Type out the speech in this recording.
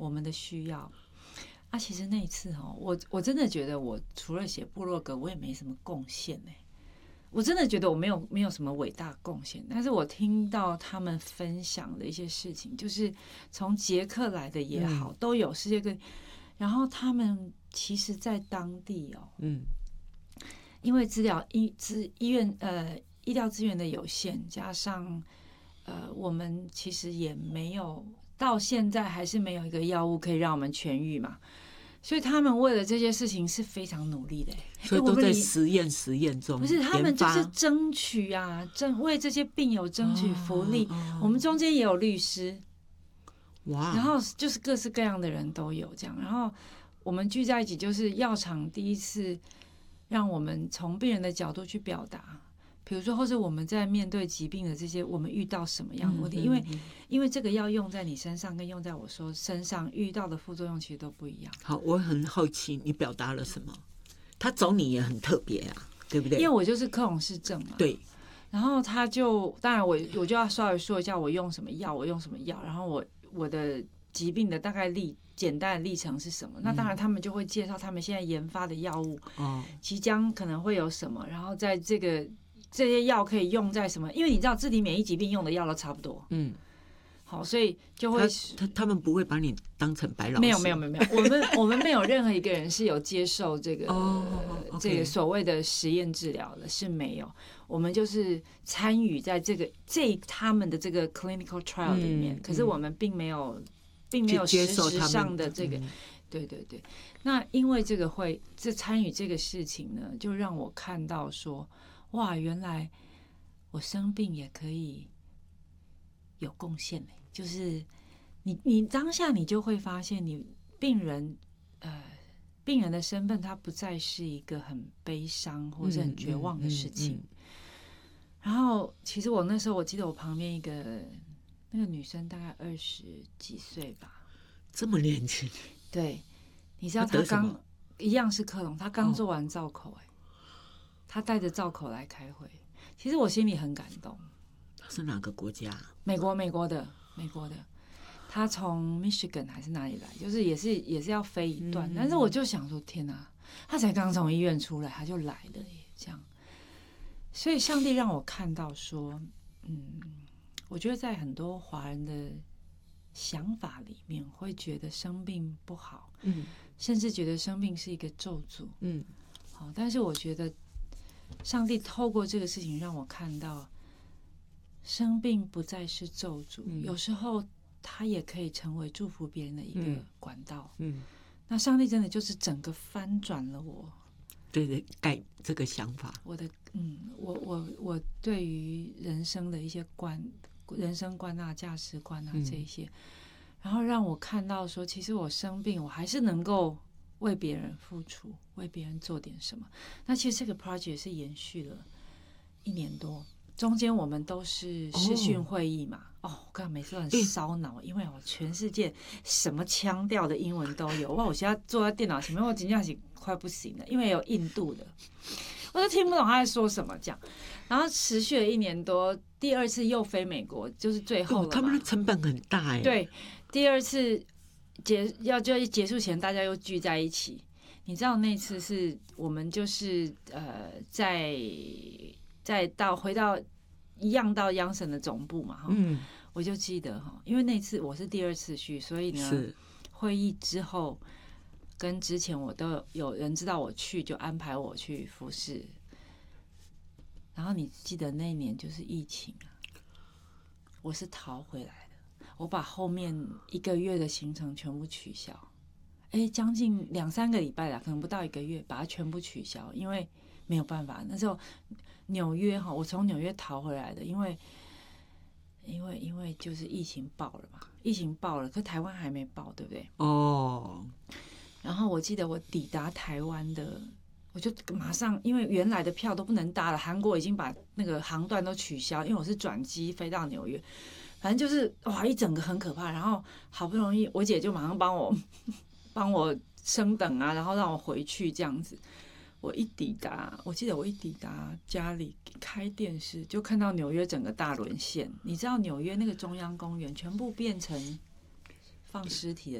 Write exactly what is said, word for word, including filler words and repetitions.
我们的需要。啊，其实那一次哈，我我真的觉得我除了写部落格，我也没什么贡献哎。我真的觉得我没有没有什么伟大贡献，但是我听到他们分享的一些事情，就是从捷克来的也好，嗯、都有世界各地，然后他们其实在当地哦，嗯，因为资疗医资医院呃医疗资源的有限，加上呃我们其实也没有到现在还是没有一个药物可以让我们痊愈嘛。所以他们为了这些事情是非常努力的， 所以都在实验实验中。 不是，他们就是争取啊，争为这些病友争取福利。哦哦、我们中间也有律师，哇，然后就是各式各样的人都有这样。然后我们聚在一起，就是药厂第一次让我们从病人的角度去表达。比如说，或是我们在面对疾病的这些，我们遇到什么样的问题？嗯、因为因为这个药用在你身上，跟用在我说身上遇到的副作用其实都不一样。 好，我很好奇你表达了什么？他找你也很特别啊，对不对？ 因为我就是克隆氏症嘛。 对。 然后他就，当然我我就要稍微说一下我用什么药，我用什么药，然后我我的疾病的大概历简单的历程是什么？那当然他们就会介绍他们现在研发的药物，哦，即将可能会有什么，然后在这个。这些药可以用在什么？因为你知道，自体免疫疾病用的药都差不多。嗯，好，所以就会他他们不会把你当成白老师。 没有没有没有没有，我们我们没有任何一个人是有接受这个、oh, okay. 这个所谓的实验治疗的，是没有。我们就是参与在这个这他们的这个 clinical trial 里面，嗯、可是我们并没有并没有实质上的这个。嗯、对对对，那因为这个会这参与这个事情呢，就让我看到说。哇，原来我生病也可以有贡献嘞！就是你，你当下你就会发现，你病人，呃，病人的身份，他不再是一个很悲伤或是很绝望的事情。嗯嗯嗯嗯、然后，其实我那时候，我记得我旁边一个那个女生，大概二十几岁吧， 这么年轻。 对，你知道她刚一样是克隆，她刚做完造口、欸，哎、哦。他带着造口来开会，其实我心里很感动。 他是哪个国家？ 美国，美国的，美国的。他从 Michigan 还是哪里来？就是也是也是要飞一段，嗯、但是我就想说，天哪，他才刚从医院出来，他就来了耶，这样。所以上帝让我看到说，嗯，我觉得在很多华人的想法里面，会觉得生病不好，嗯，甚至觉得生病是一个咒诅，嗯，好，但是我觉得。上帝透过这个事情让我看到，生病不再是咒诅，嗯、有时候它也可以成为祝福别人的一个管道。嗯，嗯那上帝真的就是整个翻转了我， 对对，改这个想法。 我的嗯，我我我对于人生的一些观、人生观啊、价值观啊这一些，嗯、然后让我看到说，其实我生病，我还是能够。为别人付出，为别人做点什么。那其实这个 project 是延续了一年多，中间我们都是视讯会议嘛。哦，哦我刚刚每次都很烧脑，欸、因为我全世界什么腔调的英文都有。哇，我现在坐在电脑前面，我真的是快不行了，因为有印度的，我都听不懂他在说什么这样。然后持续了一年多，第二次又飞美国，就是最后了、哦。 他们的成本很大哎。 对，第二次。结要就结束前，大家又聚在一起。你知道那次是我们就是呃，在在到回到一样到央神的总部嘛，哈、嗯，我就记得哈，因为那次我是第二次去，所以呢，会议之后跟之前我都有人知道我去，就安排我去服侍。然后你记得那一年就是疫情啊，我是逃回来的。我把后面一个月的行程全部取消，哎，将近两三个礼拜啦，可能不到一个月，把它全部取消，因为没有办法。那时候纽约哈，我从纽约逃回来的，因为因为因为就是疫情爆了嘛，疫情爆了，可台湾还没爆，对不对？哦。然后我记得我抵达台湾的，我就马上，因为原来的票都不能搭了，韩国已经把那个航段都取消，因为我是转机飞到纽约。反正就是哇，一整个很可怕。然后好不容易，我姐就马上帮我帮我升等啊，然后让我回去这样子。我一抵达，我记得我一抵达家里开电视，就看到纽约整个大沦陷。你知道纽约那个中央公园全部变成放尸体的